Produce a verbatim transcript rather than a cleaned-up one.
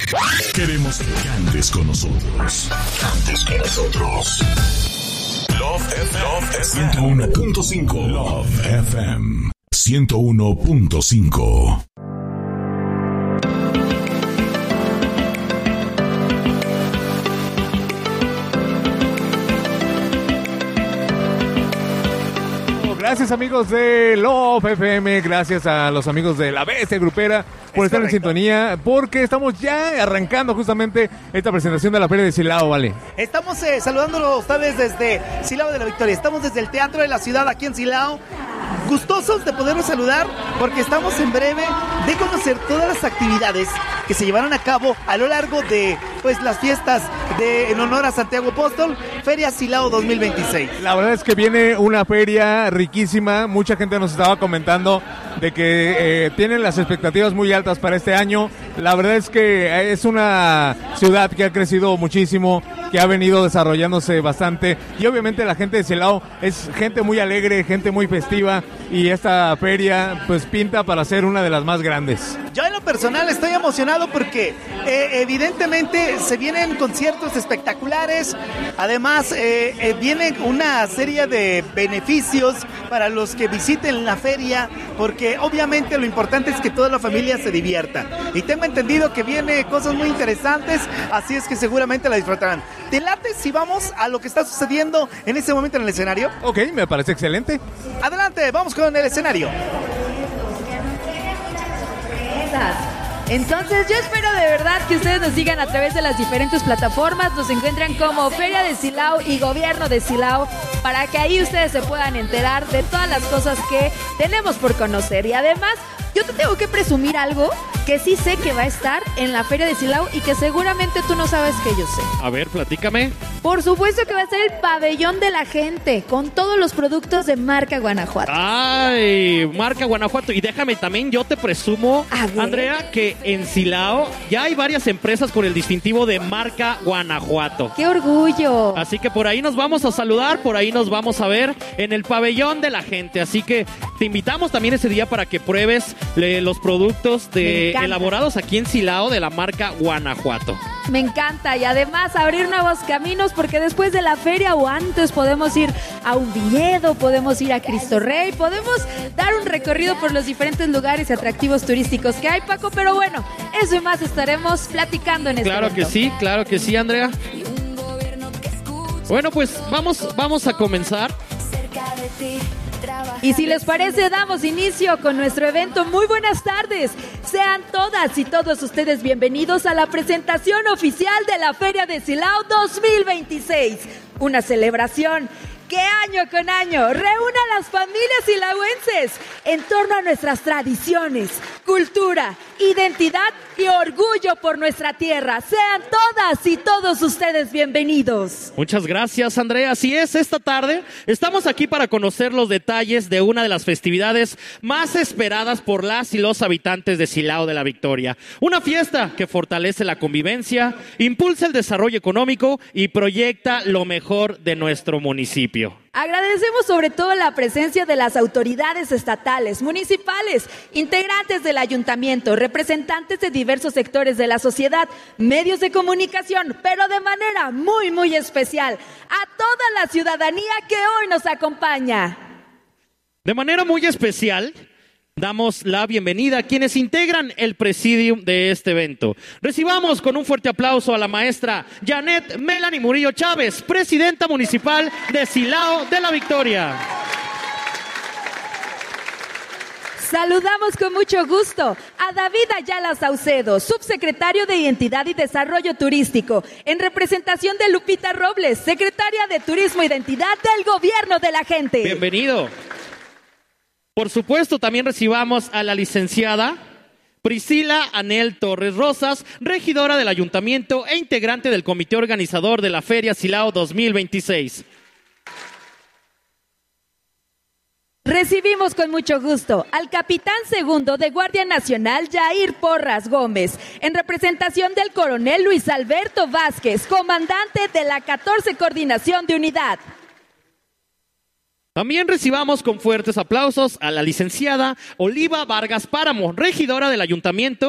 Queremos que cantes con nosotros. Cantes con nosotros. Love F M. Love ciento uno punto cinco. Love F M. ciento uno punto cinco. Gracias amigos de Love F M, gracias a los amigos de La Bestia Grupera por Es estar correcto. en sintonía, porque estamos ya arrancando justamente esta presentación de la Feria de Silao, ¿vale? Estamos eh, saludándolo a ustedes desde Silao de la Victoria. Estamos desde el Teatro de la Ciudad aquí en Silao. Gustosos de poderlos saludar porque estamos en breve de conocer todas las actividades que se llevarán a cabo a lo largo de pues las fiestas de en honor a Santiago Apóstol, Feria Silao dos mil veintiséis. La verdad es que viene una feria riquísima, mucha gente nos estaba comentando de que eh, tienen las expectativas muy altas para este año. La verdad es que es una ciudad que ha crecido muchísimo, que ha venido desarrollándose bastante y obviamente la gente de Silao es gente muy alegre, gente muy festiva y esta feria pues pinta para ser una de las más grandes. Yo en lo personal estoy emocionado porque eh, evidentemente se vienen conciertos espectaculares, además eh, eh, viene una serie de beneficios para los que visiten la feria, porque obviamente lo importante es que toda la familia se divierta. Y tengo entendido que viene cosas muy interesantes, así es que seguramente la disfrutarán. ¿Te late si vamos a lo que está sucediendo en este momento en el escenario? Ok, me parece excelente. Adelante, vamos con el escenario. Entonces yo espero de verdad que ustedes nos sigan a través de las diferentes plataformas, nos encuentran como Feria de Silao y Gobierno de Silao, para que ahí ustedes se puedan enterar de todas las cosas que tenemos por conocer. Y además, yo te tengo que presumir algo que sí sé que va a estar en la Feria de Silao y que seguramente tú no sabes que yo sé. A ver, platícame. Por supuesto que va a estar el pabellón de la gente, con todos los productos de marca Guanajuato. Ay, marca Guanajuato. Y déjame también, yo te presumo, A ver. Andrea, que en Silao ya hay varias empresas con el distintivo de marca Guanajuato. ¡Qué orgullo! Así que por ahí nos vamos a saludar, por ahí nos vamos a ver en el pabellón de la gente. Así que te invitamos también ese día para que pruebes eh, los productos Me de, encanta. elaborados aquí en Silao de la marca Guanajuato. Me encanta, y además abrir nuevos caminos, porque después de la feria o antes podemos ir a un viñedo, podemos ir a Cristo Rey, podemos dar un recorrido por los diferentes lugares y atractivos turísticos que hay, Paco, pero bueno, eso y más estaremos platicando en este Claro que evento. sí, claro que sí, Andrea. Bueno, pues vamos, vamos a comenzar. Y si les parece, damos inicio con nuestro evento. Muy buenas tardes. Sean todas y todos ustedes bienvenidos a la presentación oficial de la Feria de Silao dos mil veintiséis. Una celebración que año con año reúne a las familias silauenses en torno a nuestras tradiciones, cultura, identidad y orgullo por nuestra tierra. Sean todas y todos ustedes bienvenidos. Muchas gracias, Andrea. Así es, esta tarde estamos aquí para conocer los detalles de una de las festividades más esperadas por las y los habitantes de Silao de la Victoria. Una fiesta que fortalece la convivencia, impulsa el desarrollo económico y proyecta lo mejor de nuestro municipio. Agradecemos sobre todo la presencia de las autoridades estatales, municipales, integrantes del ayuntamiento, representantes de diversos sectores de la sociedad, medios de comunicación, pero de manera muy, muy especial a toda la ciudadanía que hoy nos acompaña. De manera muy especial, damos la bienvenida a quienes integran el presidium de este evento. Recibamos con un fuerte aplauso a la maestra Janet Melanie Murillo Chávez, presidenta municipal de Silao de la Victoria. Saludamos con mucho gusto a David Ayala Saucedo, subsecretario de Identidad y Desarrollo Turístico, en representación de Lupita Robles, secretaria de Turismo e Identidad del Gobierno de la Gente. Bienvenido. Por supuesto, también recibamos a la licenciada Priscila Anel Torres Rosas, regidora del Ayuntamiento e integrante del comité organizador de la Feria Silao dos mil veintiséis. Recibimos con mucho gusto al capitán segundo de Guardia Nacional, Jair Porras Gómez, en representación del coronel Luis Alberto Vázquez, comandante de la catorce Coordinación de Unidad. También recibamos con fuertes aplausos a la licenciada Oliva Vargas Páramo, regidora del Ayuntamiento